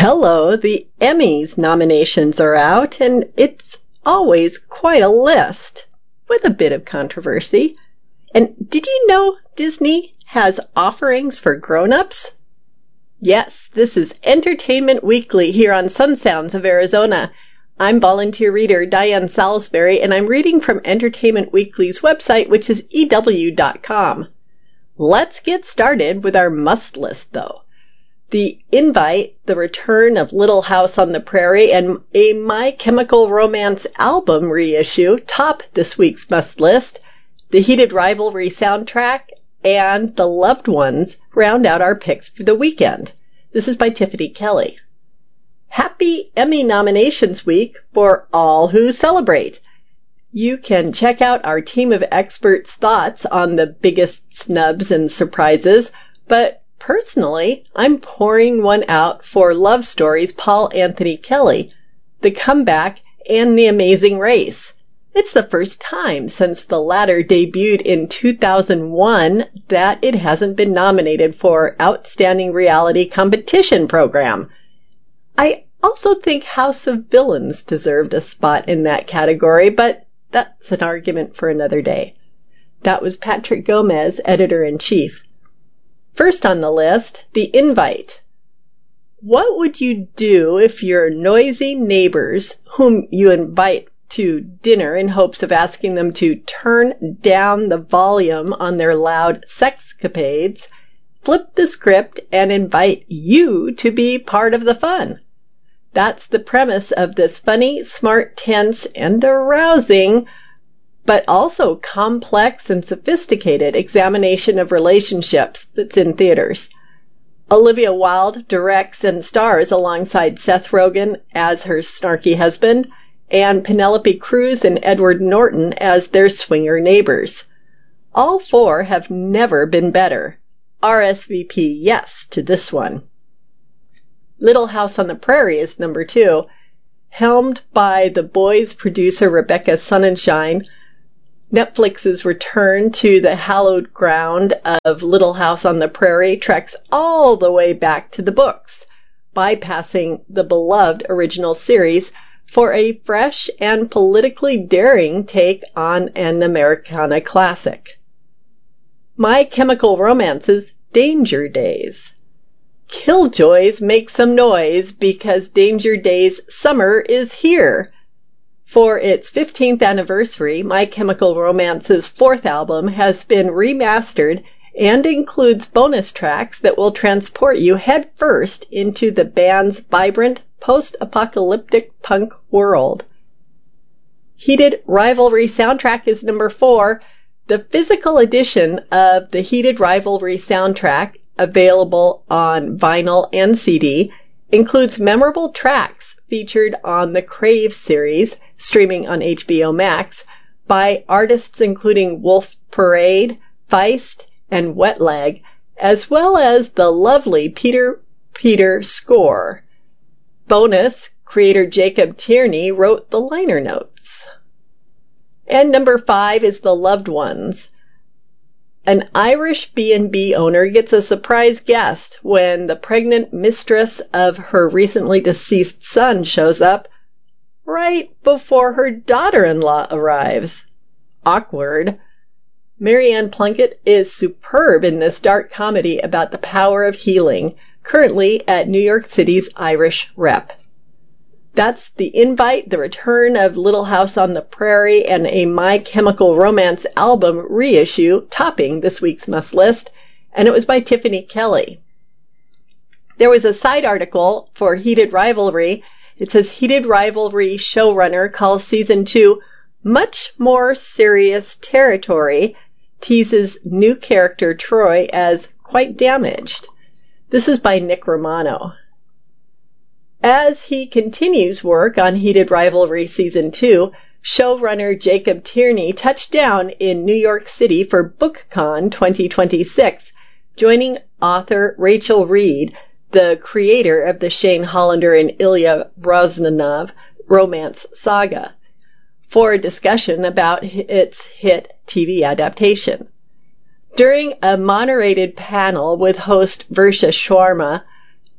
Hello, the Emmys nominations are out, and it's always quite a list, with a bit of controversy. And did you know Disney has offerings for grown-ups? Yes, this is Entertainment Weekly here on Sun Sounds of Arizona. I'm volunteer reader Diane Salisbury, and I'm reading from Entertainment Weekly's website, which is EW.com. Let's get started with our must list, though. The Invite, The Return of Little House on the Prairie, and a My Chemical Romance album reissue top this week's must list. The Heated Rivalry soundtrack and The Loved Ones round out our picks for the weekend. This is by Tiffany Kelly. Happy Emmy nominations week for all who celebrate. You can check out our team of experts' thoughts on the biggest snubs and surprises, but personally, I'm pouring one out for Love Story's Paul Anthony Kelly, The Comeback, and The Amazing Race. It's the first time since the latter debuted in 2001 that it hasn't been nominated for Outstanding Reality Competition Program. I also think House of Villains deserved a spot in that category, but that's an argument for another day. That was Patrick Gomez, Editor-in-Chief. First on the list, The Invite. What would you do if your noisy neighbors, whom you invite to dinner in hopes of asking them to turn down the volume on their loud sexcapades, flip the script and invite you to be part of the fun? That's the premise of this funny, smart, tense, and arousing, but also complex and sophisticated examination of relationships that's in theaters. Olivia Wilde directs and stars alongside Seth Rogen as her snarky husband, and Penelope Cruz and Edward Norton as their swinger neighbors. All four have never been better. RSVP yes to this one. Little House on the Prairie is number 2. Helmed by The Boys producer Rebecca Sonnenschein, Netflix's return to the hallowed ground of Little House on the Prairie treks all the way back to the books, bypassing the beloved original series for a fresh and politically daring take on an Americana classic. My Chemical Romance's Danger Days. Killjoys make some noise because Danger Days summer is here. For its 15th anniversary, My Chemical Romance's 4th album has been remastered and includes bonus tracks that will transport you headfirst into the band's vibrant post-apocalyptic punk world. Heated Rivalry soundtrack is number 4. The physical edition of the Heated Rivalry soundtrack, available on vinyl and CD, includes memorable tracks featured on the Crave series, streaming on HBO Max, by artists including Wolf Parade, Feist, and Wet Leg, as well as the lovely Peter Peter score. Bonus, creator Jacob Tierney wrote the liner notes. And number 5 is The Loved Ones. An Irish B&B owner gets a surprise guest when the pregnant mistress of her recently deceased son shows up right before her daughter-in-law arrives. Awkward. Marianne Plunkett is superb in this dark comedy about the power of healing, currently at New York City's Irish Rep. That's The Invite, The Return of Little House on the Prairie, and a My Chemical Romance album reissue topping this week's must list, and it was by Tiffany Kelly. There was a side article for Heated Rivalry. It says Heated Rivalry showrunner calls season 2 much more serious territory, teases new character Troy as quite damaged. This is by Nick Romano. As he continues work on Heated Rivalry Season 2, showrunner Jacob Tierney touched down in New York City for BookCon 2026, joining author Rachel Reed, the creator of the Shane Hollander and Ilya Rosanov romance saga, for a discussion about its hit TV adaptation. During a moderated panel with host Versha Sharma,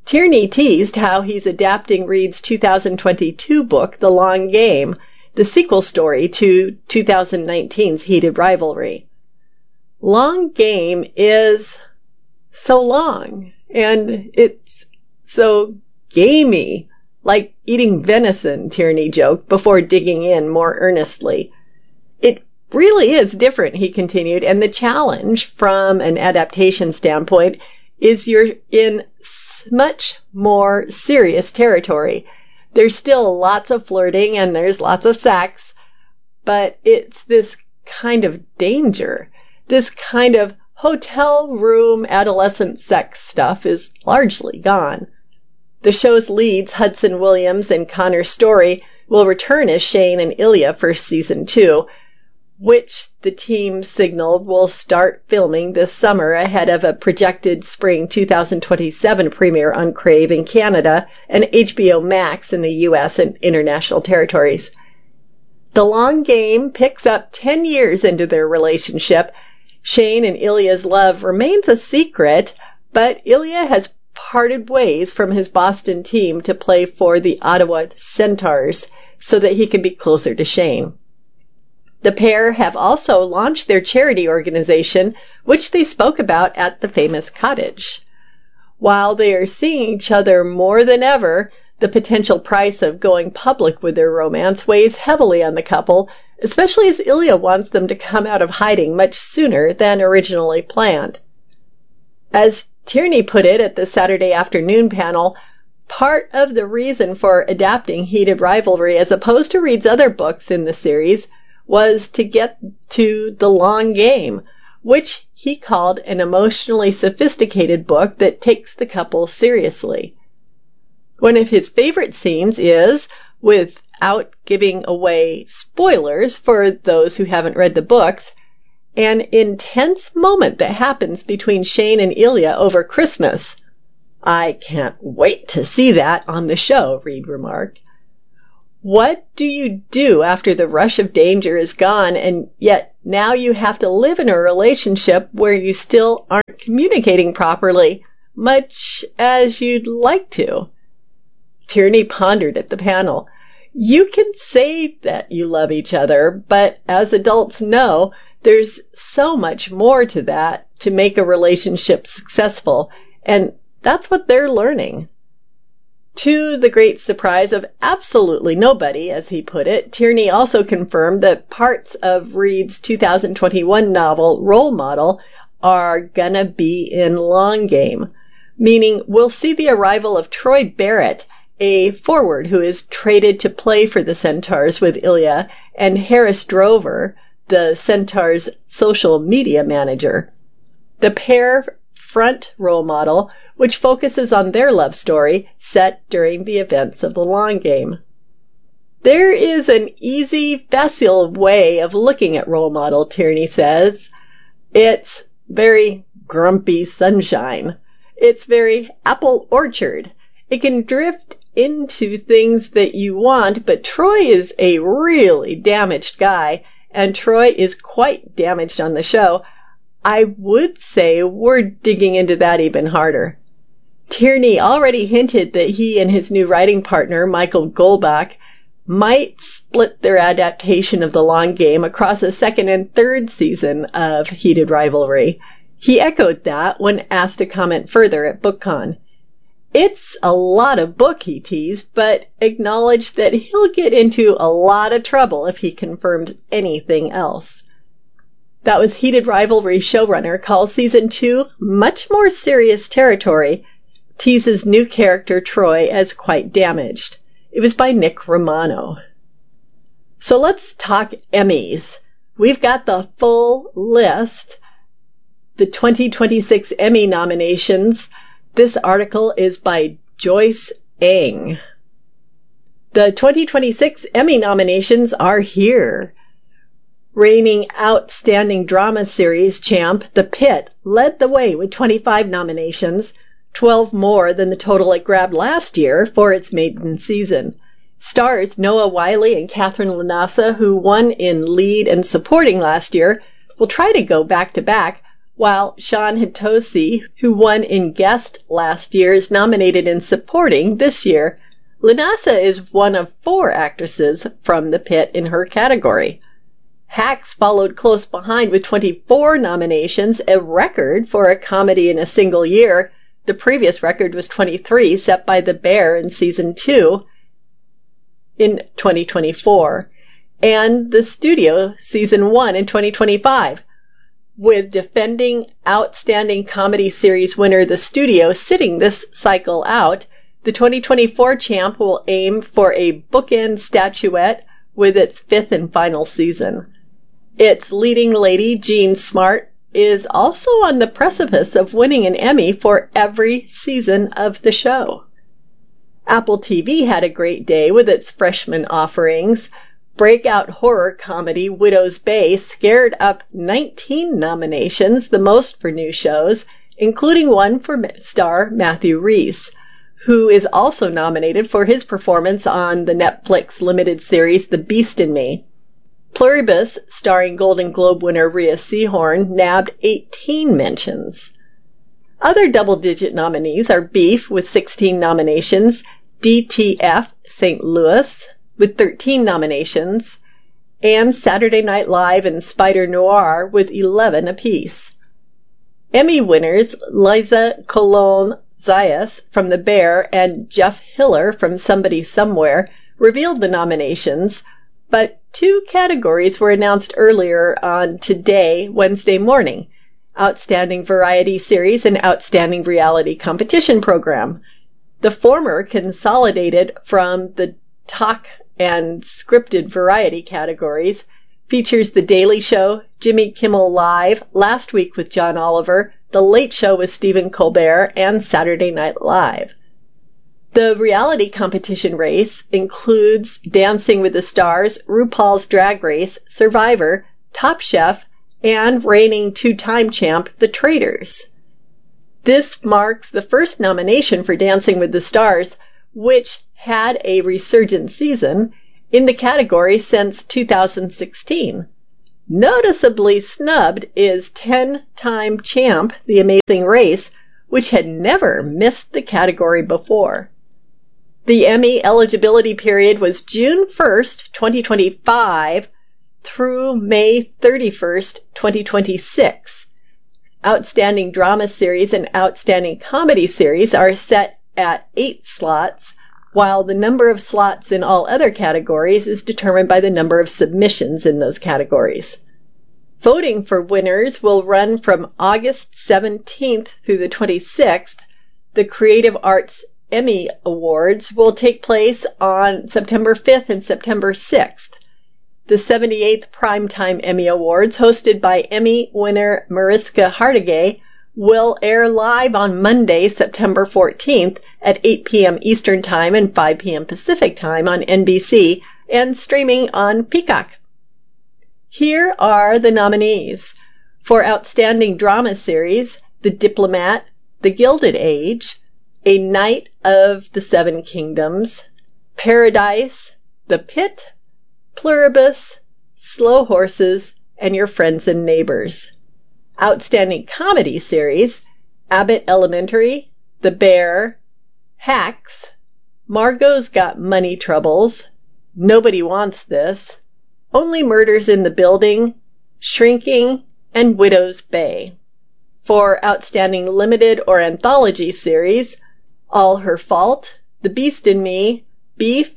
Tierney teased how he's adapting Reed's 2022 book, The Long Game, the sequel story to 2019's Heated Rivalry. Long Game is so long, and it's so gamey, like eating venison, Tierney joked before digging in more earnestly. It really is different, he continued, and the challenge from an adaptation standpoint is you're in much more serious territory. There's still lots of flirting and there's lots of sex, but it's this kind of danger. This kind of hotel room adolescent sex stuff is largely gone. The show's leads, Hudson Williams and Connor Story, will return as Shane and Ilya for season 2, which the team signaled will start filming this summer ahead of a projected spring 2027 premiere on Crave in Canada and HBO Max in the US and international territories. The Long Game picks up 10 years into their relationship. Shane and Ilya's love remains a secret, but Ilya has parted ways from his Boston team to play for the Ottawa Centaurs so that he can be closer to Shane. The pair have also launched their charity organization, which they spoke about at the famous cottage. While they are seeing each other more than ever, the potential price of going public with their romance weighs heavily on the couple, especially as Ilya wants them to come out of hiding much sooner than originally planned. As Tierney put it at the Saturday afternoon panel, part of the reason for adapting Heated Rivalry as opposed to Reed's other books in the series was to get to The Long Game, which he called an emotionally sophisticated book that takes the couple seriously. One of his favorite scenes is, without giving away spoilers for those who haven't read the books, an intense moment that happens between Shane and Ilya over Christmas. "I can't wait to see that on the show," Reed remarked. What do you do after the rush of danger is gone, and yet now you have to live in a relationship where you still aren't communicating properly, much as you'd like to? Tierney pondered at the panel. You can say that you love each other, but as adults know, there's so much more to that to make a relationship successful, and that's what they're learning. To the great surprise of absolutely nobody, as he put it, Tierney also confirmed that parts of Reed's 2021 novel Role Model are gonna be in Long Game, meaning we'll see the arrival of Troy Barrett, a forward who is traded to play for the Centaurs with Ilya, and Harris Drover, the Centaurs' social media manager. The pair front Role Model, which focuses on their love story set during the events of The Long Game. There is an easy, facile way of looking at Role Model, Tierney says. It's very grumpy sunshine. It's very apple orchard. It can drift into things that you want, but Troy is a really damaged guy, and Troy is quite damaged on the show. I would say we're digging into that even harder. Tierney already hinted that he and his new writing partner, Michael Goldbach, might split their adaptation of The Long Game across a second and third season of Heated Rivalry. He echoed that when asked to comment further at BookCon. It's a lot of book, he teased, but acknowledged that he'll get into a lot of trouble if he confirms anything else. That was Heated Rivalry showrunner calls Season 2 much more serious territory, teases new character Troy as quite damaged. It was by Nick Romano. So let's talk Emmys. We've got the full list. The 2026 Emmy nominations. This article is by Joyce Eng. The 2026 Emmy nominations are here. Reigning Outstanding Drama Series champ The Pitt led the way with 25 nominations, 12 more than the total it grabbed last year for its maiden season. Stars Noah Wyle and Catherine Lanasa, who won in lead and supporting last year, will try to go back-to-back, while Sean Hitosi, who won in Guest last year, is nominated in Supporting this year. Linasa is one of 4 actresses from The Pit in her category. Hacks followed close behind with 24 nominations, a record for a comedy in a single year. The previous record was 23, set by The Bear in Season 2 in 2024, and The Studio Season 1 in 2025. With defending Outstanding Comedy Series winner The Studio sitting this cycle out, the 2024 champ will aim for a bookend statuette with its 5th and final season. Its leading lady, Jean Smart, is also on the precipice of winning an Emmy for every season of the show. Apple TV had a great day with its freshman offerings. Breakout horror comedy Widow's Bay scared up 19 nominations, the most for new shows, including one for star Matthew Rhys, who is also nominated for his performance on the Netflix limited series The Beast in Me. Pluribus, starring Golden Globe winner Rhea Seehorn, nabbed 18 mentions. Other double-digit nominees are Beef with 16 nominations, DTF St. Louis with 13 nominations, and Saturday Night Live and Spider Noir with 11 apiece. Emmy winners Liza Colon-Zayas from The Bear and Jeff Hiller from Somebody Somewhere revealed the nominations, but 2 categories were announced earlier on today, Wednesday morning: Outstanding Variety Series and Outstanding Reality Competition Program. The former consolidated from the talk and scripted variety categories, features The Daily Show, Jimmy Kimmel Live, Last Week with John Oliver, The Late Show with Stephen Colbert, and Saturday Night Live. The reality competition race includes Dancing with the Stars, RuPaul's Drag Race, Survivor, Top Chef, and reigning 2-time champ, The Traitors. This marks the first nomination for Dancing with the Stars, which had a resurgent season in the category since 2016. Noticeably snubbed is 10-time champ The Amazing Race, which had never missed the category before. The Emmy eligibility period was June 1st, 2025 through May 31st, 2026. Outstanding Drama Series and Outstanding Comedy Series are set at 8 slots, while the number of slots in all other categories is determined by the number of submissions in those categories. Voting for winners will run from August 17th through the 26th. The Creative Arts Emmy Awards will take place on September 5th and September 6th. The 78th Primetime Emmy Awards, hosted by Emmy winner Mariska Hargitay, will air live on Monday, September 14th at 8 p.m. Eastern Time and 5 p.m. Pacific Time on NBC and streaming on Peacock. Here are the nominees. For Outstanding Drama Series, The Diplomat, The Gilded Age, A Knight of the Seven Kingdoms, Paradise, The Pit, Pluribus, Slow Horses, and Your Friends and Neighbors. Outstanding Comedy Series, Abbott Elementary, The Bear, Hacks, Margot's Got Money Troubles, Nobody Wants This, Only Murders in the Building, Shrinking, and Widow's Bay. For Outstanding Limited or Anthology Series, All Her Fault, The Beast in Me, Beef,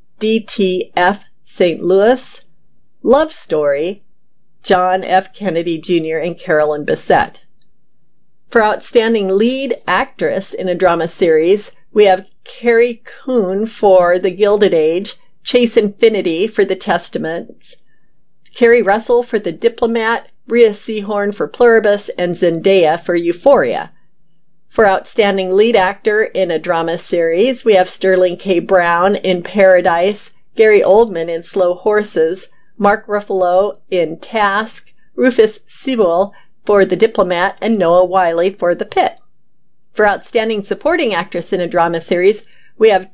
DTF St. Louis, Love Story, John F. Kennedy Jr. and Carolyn Bessette. For Outstanding Lead Actress in a Drama Series, we have Carrie Coon for The Gilded Age, Chase Infinity for The Testaments, Kerry Russell for The Diplomat, Rhea Seehorn for Pluribus, and Zendaya for Euphoria. For Outstanding Lead Actor in a Drama Series, we have Sterling K. Brown in Paradise, Gary Oldman in Slow Horses, Mark Ruffalo in Task, Rufus Sewell for The Diplomat, and Noah Wyle for The Pit. For Outstanding Supporting Actress in a Drama Series, we have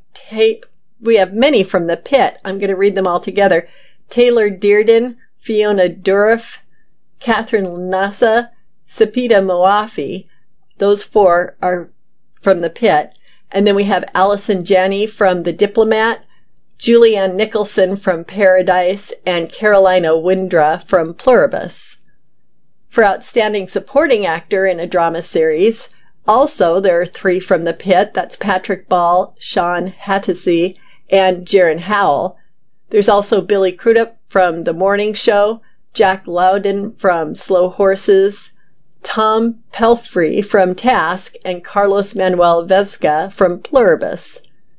many from The Pit. I'm going to read them all together. Taylor Dearden, Fiona Dourif, Catherine Lanassa, Sepideh Moafi. Those 4 are from The Pit. And then we have Allison Janney from The Diplomat, Julianne Nicholson from Paradise, and Carolina Windra from Pluribus. For Outstanding Supporting Actor in a Drama Series, also there are 3 from The Pit. That's Patrick Ball, Sean Hattasey, and Jaron Howell. There's also Billy Crudup from The Morning Show, Jack Lowden from Slow Horses, Tom Pelphrey from Task, and Carlos Manuel Vesca from Pluribus.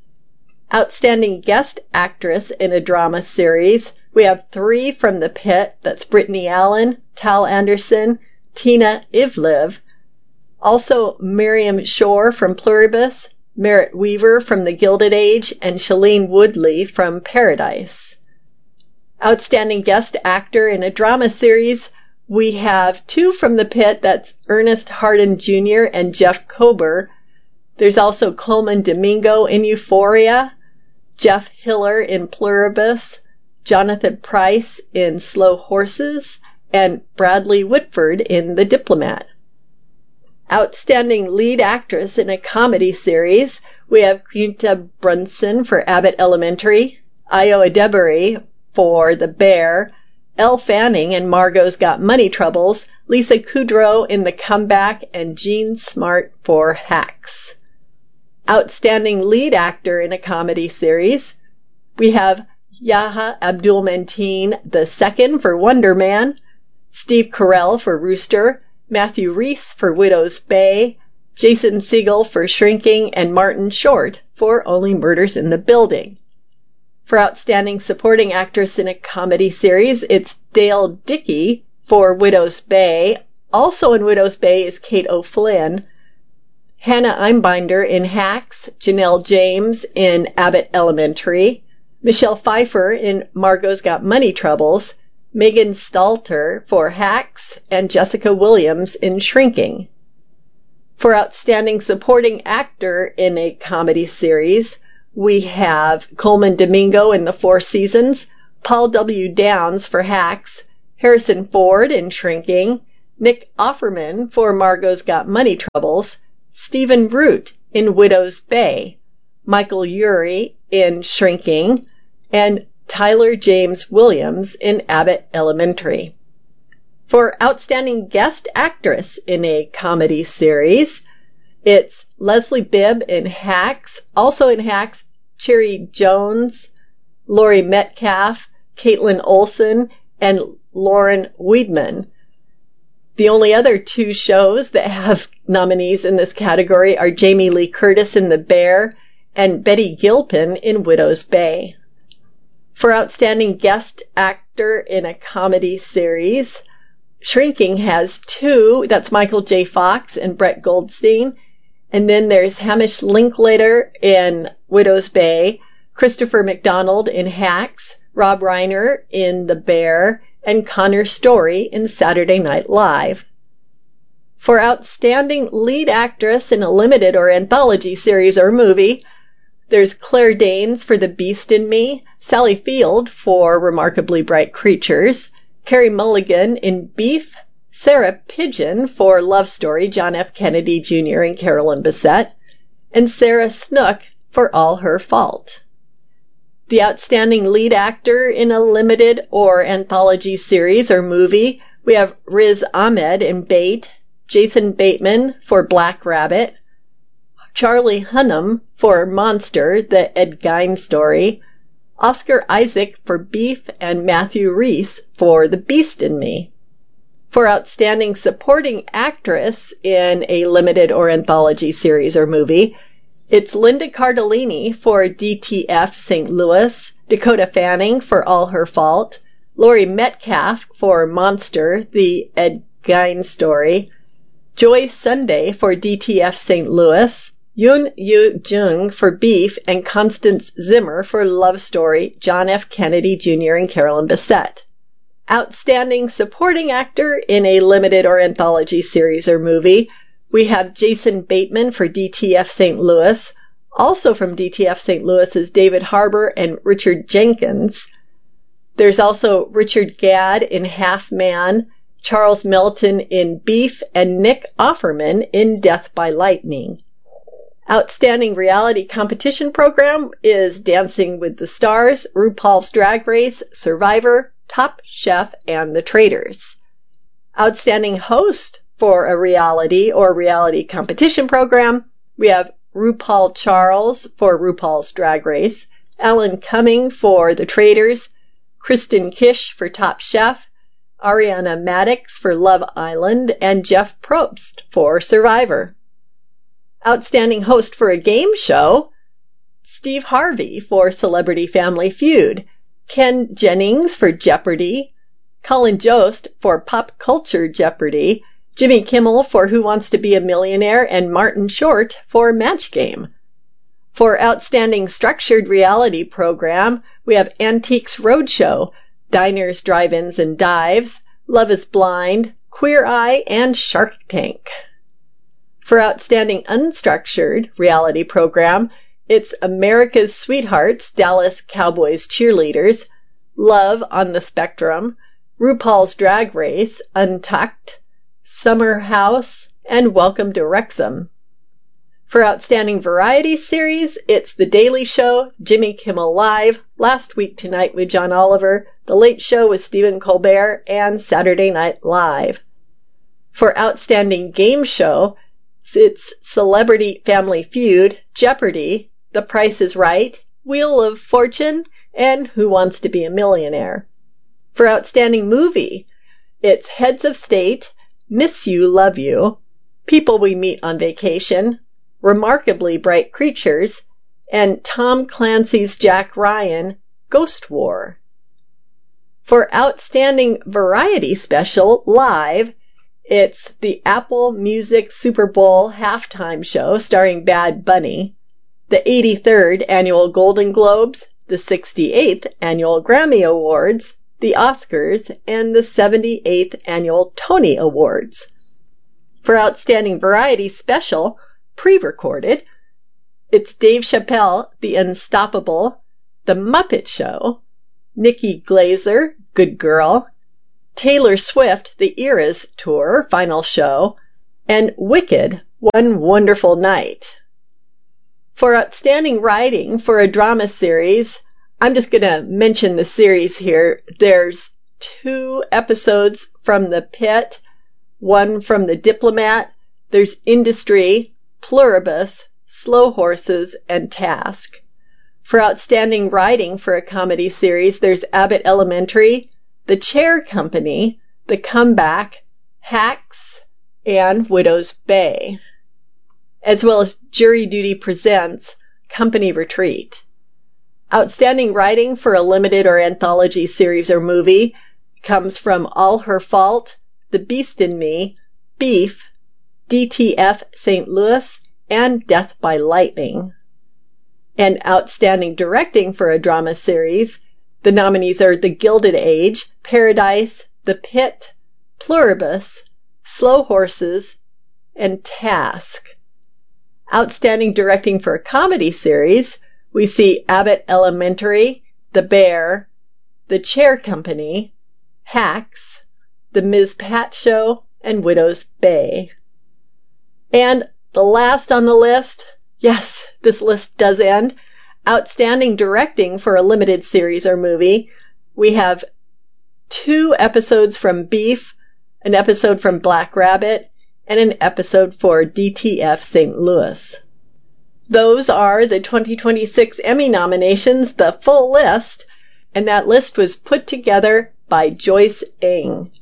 Outstanding Guest Actress in a Drama Series, we have 3 from The Pit. That's Brittany Allen, Tal Anderson, Tina Ivlev. Also Miriam Shore from Pluribus, Merritt Weaver from The Gilded Age, and Shailene Woodley from Paradise. Outstanding Guest Actor in a Drama Series, we have 2 from The Pit. That's Ernest Hardin Jr. and Jeff Kober. There's also Coleman Domingo in Euphoria, Jeff Hiller in Pluribus, Jonathan Pryce in Slow Horses, and Bradley Whitford in The Diplomat. Outstanding Lead Actress in a Comedy Series, we have Quinta Brunson for Abbott Elementary, Ayo Edebiri for The Bear, Elle Fanning in Margot's Got Money Troubles, Lisa Kudrow in The Comeback, and Jean Smart for Hacks. Outstanding Lead Actor in a Comedy Series, we have Yahya Abdul-Mateen II for Wonder Man, Steve Carell for Rooster, Matthew Rhys for Widow's Bay, Jason Segel for Shrinking, and Martin Short for Only Murders in the Building. For Outstanding Supporting Actress in a Comedy Series, it's Dale Dickey for Widow's Bay. Also in Widow's Bay is Kate O'Flynn, Hannah Einbinder in Hacks, Janelle James in Abbott Elementary, Michelle Pfeiffer in Margot's Got Money Troubles, Megan Stalter for Hacks, and Jessica Williams in Shrinking. For Outstanding Supporting Actor in a Comedy Series, we have Coleman Domingo in The Four Seasons, Paul W. Downs for Hacks, Harrison Ford in Shrinking, Nick Offerman for Margot's Got Money Troubles, Stephen Root in Widow's Bay, Michael Urie in Shrinking, and Tyler James Williams in Abbott Elementary. For Outstanding Guest Actress in a Comedy Series, it's Leslie Bibb in Hacks, also in Hacks, Cherry Jones, Laurie Metcalf, Caitlin Olsen, and Lauren Weidman. The only other 2 shows that have nominees in this category are Jamie Lee Curtis in The Bear and Betty Gilpin in Widow's Bay. For Outstanding Guest Actor in a Comedy Series, Shrinking has 2. That's Michael J. Fox and Brett Goldstein. And then there's Hamish Linklater in Widow's Bay, Christopher McDonald in Hacks, Rob Reiner in The Bear, and Connor Story in Saturday Night Live. For Outstanding Lead Actress in a Limited or Anthology Series or Movie, there's Claire Danes for The Beast in Me, Sally Field for Remarkably Bright Creatures, Carey Mulligan in Beef, Sarah Pidgeon for Love Story, John F. Kennedy Jr. and Carolyn Bessette, and Sarah Snook for All Her Fault. The Outstanding Lead Actor in a Limited or Anthology Series or Movie, we have Riz Ahmed in Bait, Jason Bateman for Black Rabbit, Charlie Hunnam for Monster, the Ed Gein story, Oscar Isaac for Beef, and Matthew Rhys for The Beast in Me. For Outstanding Supporting Actress in a Limited or Anthology Series or Movie, it's Linda Cardellini for DTF St. Louis, Dakota Fanning for All Her Fault, Laurie Metcalf for Monster, the Ed Gein story, Joy Sunday for DTF St. Louis, Yoon Yu Jung for Beef, and Constance Zimmer for Love Story, John F. Kennedy Jr. and Carolyn Bessette. Outstanding Supporting Actor in a Limited or Anthology Series or Movie, we have Jason Bateman for DTF St. Louis. Also from DTF St. Louis is David Harbour and Richard Jenkins. There's also Richard Gadd in Half Man, Charles Melton in Beef, and Nick Offerman in Death by Lightning. Outstanding reality competition program is Dancing with the Stars, RuPaul's Drag Race, Survivor, Top Chef, and The Traitors. Outstanding host for a reality or reality competition program, we have RuPaul Charles for RuPaul's Drag Race, Alan Cumming for The Traitors, Kristen Kish for Top Chef, Ariana Maddox for Love Island, and Jeff Probst for Survivor. Outstanding host for a game show, Steve Harvey for Celebrity Family Feud, Ken Jennings for Jeopardy, Colin Jost for Pop Culture Jeopardy, Jimmy Kimmel for Who Wants to Be a Millionaire, and Martin Short for Match Game. For Outstanding Structured Reality Program, we have Antiques Roadshow, Diners, Drive-Ins, and Dives, Love is Blind, Queer Eye, and Shark Tank. For Outstanding Unstructured Reality Program, it's America's Sweethearts, Dallas Cowboys Cheerleaders, Love on the Spectrum, RuPaul's Drag Race, Untucked, Summer House, and Welcome to Wrexham. For Outstanding Variety Series, it's The Daily Show, Jimmy Kimmel Live, Last Week Tonight with John Oliver, The Late Show with Stephen Colbert, and Saturday Night Live. For Outstanding Game Show, it's Celebrity Family Feud, Jeopardy, The Price is Right, Wheel of Fortune, and Who Wants to Be a Millionaire. For Outstanding Movie, it's Heads of State, Miss You, Love You, People We Meet on Vacation, Remarkably Bright Creatures, and Tom Clancy's Jack Ryan, Ghost War. For Outstanding Variety Special, Live, it's the Apple Music Super Bowl halftime show starring Bad Bunny, the 83rd Annual Golden Globes, the 68th Annual Grammy Awards, the Oscars, and the 78th Annual Tony Awards. For Outstanding Variety Special, pre-recorded, it's Dave Chappelle, The Unstoppable, The Muppet Show, Nikki Glaser, Good Girl, Taylor Swift, The Eras Tour, final show, and Wicked, One Wonderful Night. For Outstanding Writing for a Drama Series, I'm just going to mention the series here. There's 2 episodes from The Pit, 1 from The Diplomat. There's Industry, Pluribus, Slow Horses, and Task. For Outstanding Writing for a Comedy Series, there's Abbott Elementary, The Chair Company, The Comeback, Hacks, and Widow's Bay, as well as Jury Duty Presents Company Retreat. Outstanding Writing for a limited or anthology series or movie comes from All Her Fault, The Beast in Me, Beef, DTF St. Louis, and Death by Lightning. And Outstanding Directing for a drama series, the nominees are The Gilded Age, Paradise, The Pit, Pluribus, Slow Horses, and Task. Outstanding Directing for a comedy series, we see Abbott Elementary, The Bear, The Chair Company, Hacks, The Ms. Pat Show, and Widow's Bay. And the last on the list, yes, this list does end, Outstanding Directing for a limited series or movie, we have 2 episodes from Beef, an episode from Black Rabbit, and an episode for DTF St. Louis. Those are the 2026 Emmy nominations, the full list, and that list was put together by Joyce Ng.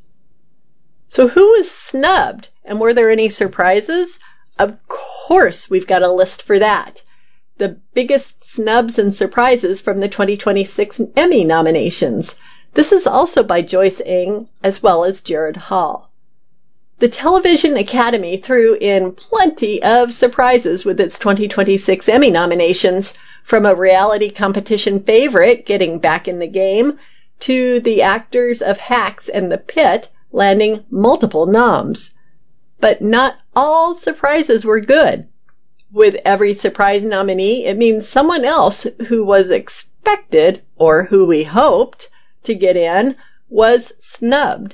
So who was snubbed, and were there any surprises? Of course we've got a list for that. The biggest snubs and surprises from the 2026 Emmy nominations. This is also by Joyce Ng, as well as Jared Hall. The Television Academy threw in plenty of surprises with its 2026 Emmy nominations, from a reality competition favorite getting back in the game, to the actors of Hacks and The Pit landing multiple noms. But not all surprises were good. With every surprise nominee, it means someone else who was expected, or who we hoped, to get in, was snubbed.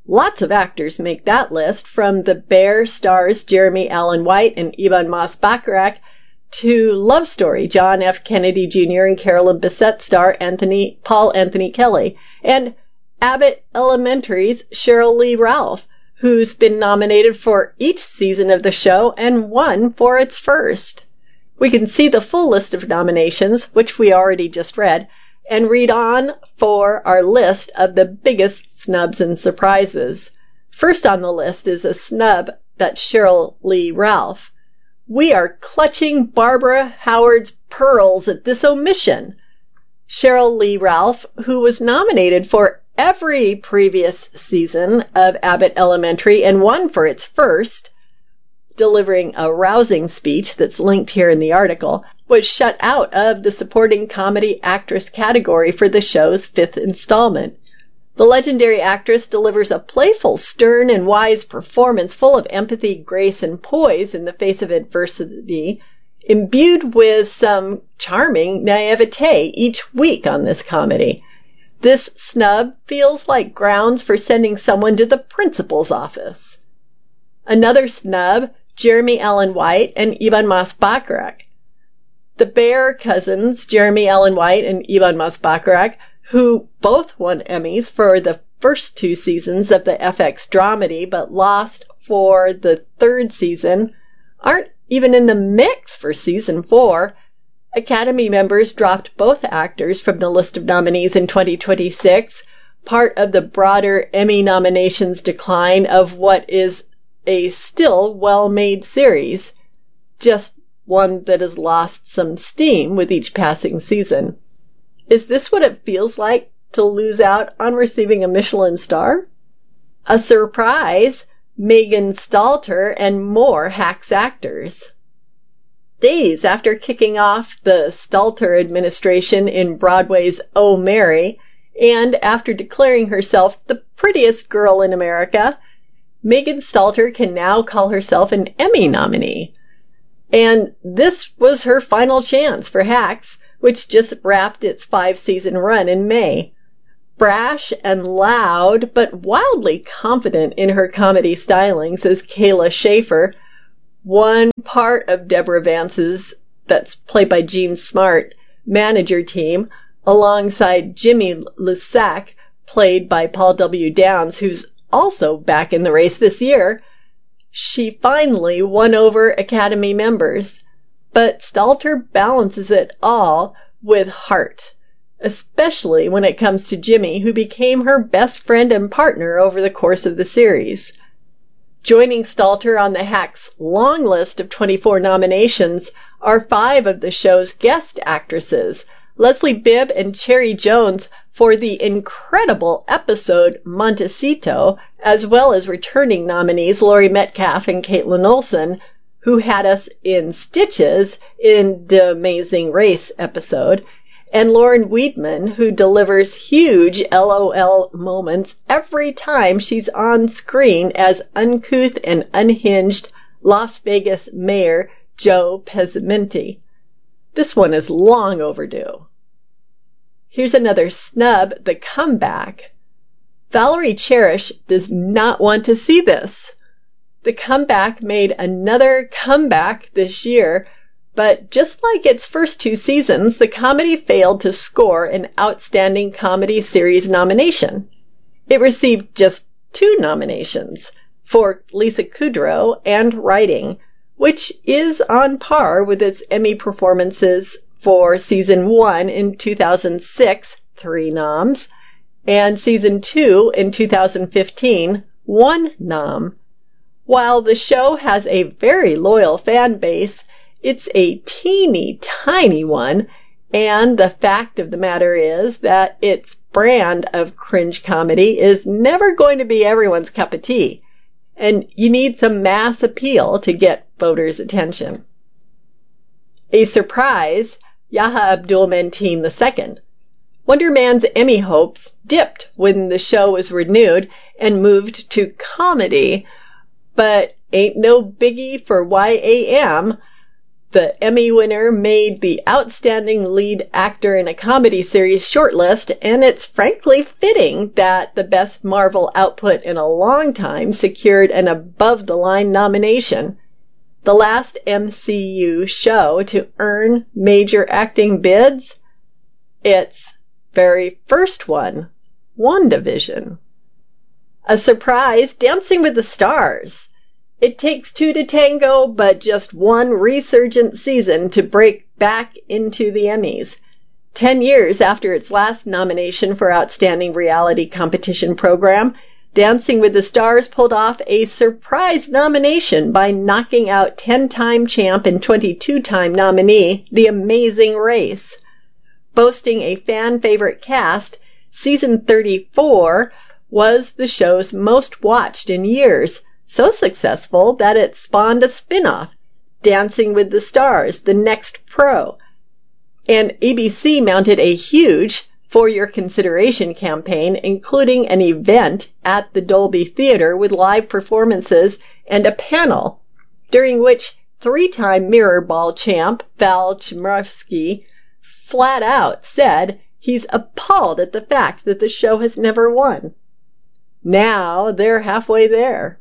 Lots of actors make that list, from The Bear stars Jeremy Allen White and Ebon Moss-Bachrach to Love Story, John F. Kennedy Jr. and Carolyn Bessette star Paul Anthony Kelly, and Abbott Elementary's Cheryl Lee Ralph, who's been nominated for each season of the show and won for its first. We can see the full list of nominations, which we already just read, and read on for our list of the biggest snubs and surprises. First on the list is a snub that's Cheryl Lee Ralph. We are clutching Barbara Howard's pearls at this omission. Cheryl Lee Ralph, who was nominated for every previous season of Abbott Elementary and won for its first, delivering a rousing speech that's linked here in the article, was shut out of the supporting comedy actress category for the show's fifth installment. The legendary actress delivers a playful, stern, and wise performance full of empathy, grace, and poise in the face of adversity, imbued with some charming naivete each week on this comedy. This snub feels like grounds for sending someone to the principal's office. Another snub, Jeremy Allen White and Ebon Moss-Bachrach. The Bear cousins, Jeremy Allen White and Ebon Moss-Bachrach, who both won Emmys for the first two seasons of the FX dramedy but lost for the third season, aren't even in the mix for season 4. Academy members dropped both actors from the list of nominees in 2026, part of the broader Emmy nominations decline of what is a still well-made series, just one that has lost some steam with each passing season. Is this what it feels like to lose out on receiving a Michelin star? A surprise, Megan Stalter and more Hacks actors. Days after kicking off the Stalter administration in Broadway's Oh, Mary, and after declaring herself the prettiest girl in America, Megan Stalter can now call herself an Emmy nominee. And this was her final chance for Hacks, which just wrapped its 5-season run in May. Brash and loud, but wildly confident in her comedy stylings as Kayla Schaefer, one part of Deborah Vance's, that's played by Jean Smart, manager team, alongside Jimmy Lusac, played by Paul W. Downs, who's also back in the race this year. She finally won over Academy members, but Stalter balances it all with heart, especially when it comes to Jimmy, who became her best friend and partner over the course of the series. Joining Stalter on the Hacks long list of 24 nominations are 5 of the show's guest actresses, Leslie Bibb and Cherry Jones for the incredible episode Montecito, as well as returning nominees Laurie Metcalf and Caitlin Olsen, who had us in stitches in the Amazing Race episode, and Lauren Weidman, who delivers huge LOL moments every time she's on screen as uncouth and unhinged Las Vegas Mayor Joe Pescimenti. This one is long overdue. Here's another snub, The Comeback. Valerie Cherish does not want to see this. The Comeback made another comeback this year, but just like its first 2 seasons, the comedy failed to score an Outstanding Comedy Series nomination. It received just 2 nominations for Lisa Kudrow and writing, which is on par with its Emmy performances for Season 1 in 2006, 3 noms, and Season 2 in 2015, 1 nom. While the show has a very loyal fan base, it's a teeny tiny one, and the fact of the matter is that its brand of cringe comedy is never going to be everyone's cup of tea, and you need some mass appeal to get voters' attention. A surprise, Yahya Abdul-Mateen II. Wonder Man's Emmy hopes dipped when the show was renewed and moved to comedy, but ain't no biggie for YAM. The Emmy winner made the Outstanding Lead Actor in a Comedy Series shortlist, and it's frankly fitting that the Best Marvel Output in a long time secured an above-the-line nomination. The last MCU show to earn major acting bids? Its very first one, WandaVision. A surprise, Dancing with the Stars. It takes two to tango, but just one resurgent season to break back into the Emmys. 10 years after its last nomination for Outstanding Reality Competition Program, Dancing with the Stars pulled off a surprise nomination by knocking out 10-time champ and 22-time nominee, The Amazing Race. Boasting a fan-favorite cast, season 34 was the show's most watched in years, so successful that it spawned a spin-off, Dancing with the Stars, The Next Pro. And ABC mounted a huge For Your Consideration campaign, including an event at the Dolby Theater with live performances and a panel, during which 3-time Mirror Ball champ Val Chmerkovskiy flat out said he's appalled at the fact that the show has never won. Now they're halfway there.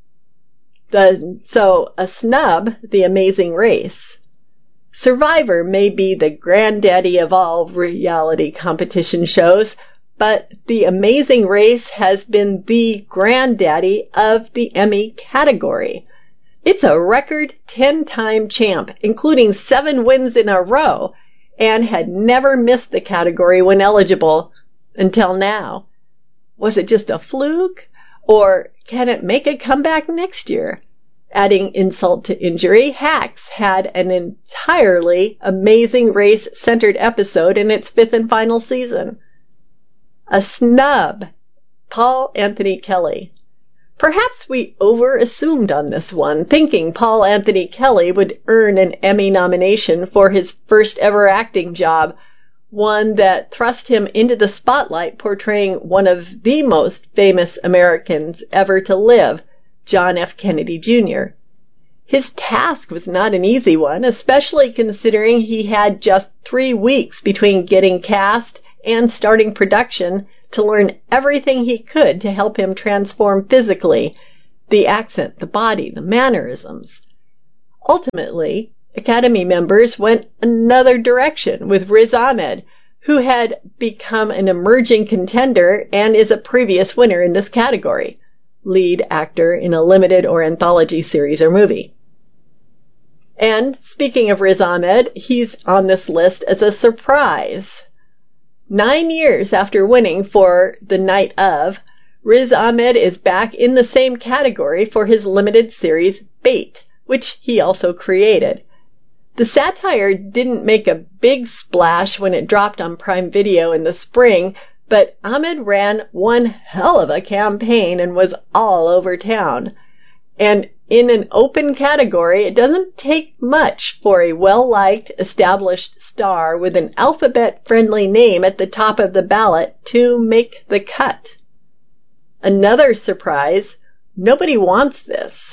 So a snub, The Amazing Race. Survivor may be the granddaddy of all reality competition shows, but The Amazing Race has been the granddaddy of the Emmy category. It's a record 10-time champ, including 7 wins in a row, and had never missed the category when eligible until now. Was it just a fluke? Or can it make a comeback next year? Adding insult to injury, Hacks had an entirely Amazing Race-centered episode in its 5th and final season. A snub, Paul Anthony Kelly. Perhaps we over-assumed on this one, thinking Paul Anthony Kelly would earn an Emmy nomination for his first ever acting job, one that thrust him into the spotlight portraying one of the most famous Americans ever to live, John F. Kennedy Jr. His task was not an easy one, especially considering he had just 3 weeks between getting cast and starting production to learn everything he could to help him transform physically, the accent, the body, the mannerisms. Ultimately, Academy members went another direction with Riz Ahmed, who had become an emerging contender and is a previous winner in this category, lead actor in a limited or anthology series or movie. And speaking of Riz Ahmed, he's on this list as a surprise. 9 years after winning for The Night Of, Riz Ahmed is back in the same category for his limited series Bait, which he also created. The satire didn't make a big splash when it dropped on Prime Video in the spring, but Ahmed ran one hell of a campaign and was all over town. And in an open category, it doesn't take much for a well-liked, established star with an alphabet-friendly name at the top of the ballot to make the cut. Another surprise, nobody wants this.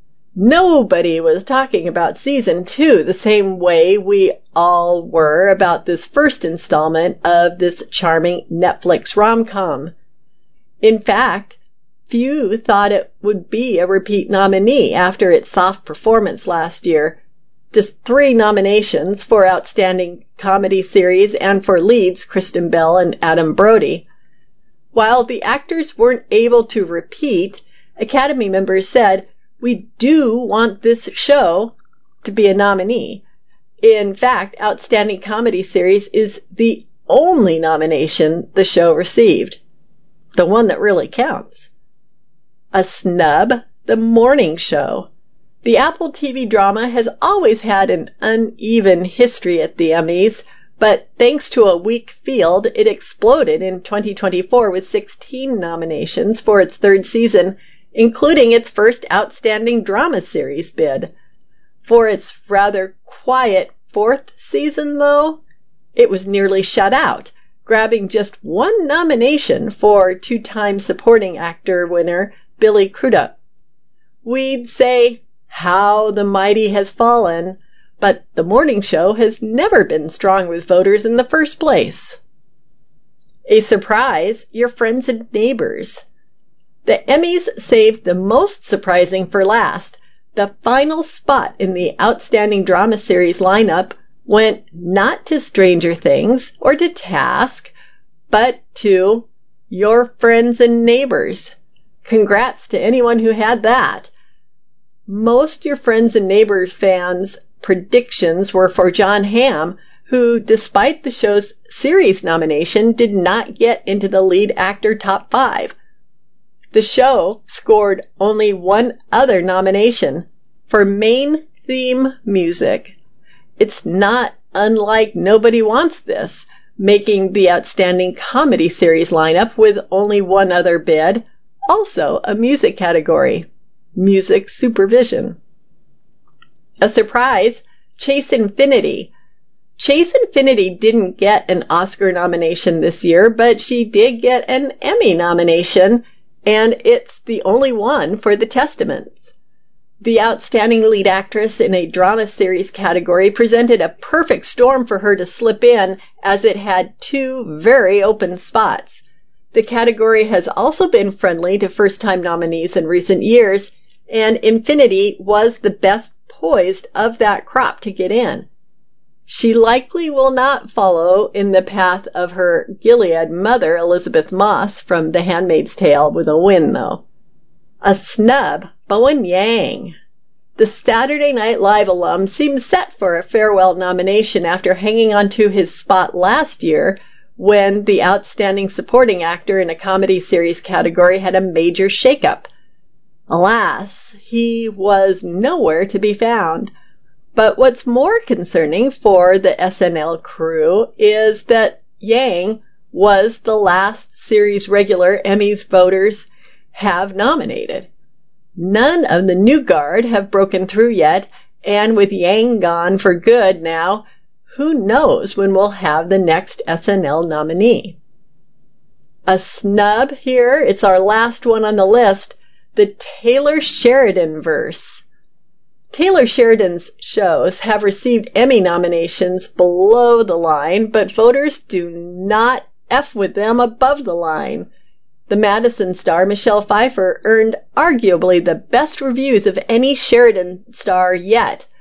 Nobody was talking about season 2 the same way we all were about this first installment of this charming Netflix rom-com. In fact, few thought it would be a repeat nominee after its soft performance last year. Just 3 nominations for Outstanding Comedy Series and for leads Kristen Bell and Adam Brody. While the actors weren't able to repeat, Academy members said, "We do want this show to be a nominee." In fact, Outstanding Comedy Series is the only nomination the show received, the one that really counts. A snub, The Morning Show. The Apple TV drama has always had an uneven history at the Emmys, but thanks to a weak field, it exploded in 2024 with 16 nominations for its 3rd season, including its first Outstanding Drama Series bid. For its rather quiet 4th season, though, it was nearly shut out, grabbing just 1 nomination for 2-time Supporting Actor winner Billy Crudup. We'd say, how the mighty has fallen, but the morning show has never been strong with voters in the first place. A surprise, Your Friends and Neighbors. The Emmys saved the most surprising for last. The final spot in the Outstanding Drama Series lineup went not to Stranger Things or to Task, but to Your Friends and Neighbors. Congrats to anyone who had that. Most Your Friends and Neighbors fans' predictions were for Jon Hamm, who, despite the show's series nomination, did not get into the lead actor top 5. The show scored only one other nomination for main theme music. It's not unlike Nobody Wants This, making the Outstanding Comedy Series lineup with only one other bid, also a music category, music supervision. A surprise, Chase Infinity. Chase Infinity didn't get an Oscar nomination this year, but she did get an Emmy nomination, and it's the only one for The Testaments. The Outstanding Lead Actress in a Drama Series category presented a perfect storm for her to slip in, as it had 2 very open spots. The category has also been friendly to first-time nominees in recent years, and Infinity was the best poised of that crop to get in. She likely will not follow in the path of her Gilead mother, Elizabeth Moss, from The Handmaid's Tale, with a win, though. A snub, Bowen Yang. The Saturday Night Live alum seems set for a farewell nomination after hanging on to his spot last year when the Outstanding Supporting Actor in a Comedy Series category had a major shakeup. Alas, he was nowhere to be found. But what's more concerning for the SNL crew is that Yang was the last series regular Emmys voters have nominated. None of the new guard have broken through yet, and with Yang gone for good now, who knows when we'll have the next SNL nominee. A snub here, it's our last one on the list, the Taylor Sheridan verse. Taylor Sheridan's shows have received Emmy nominations below the line, but voters do not F with them above the line. The Madison star, Michelle Pfeiffer, earned arguably the best reviews of any Sheridan star yet,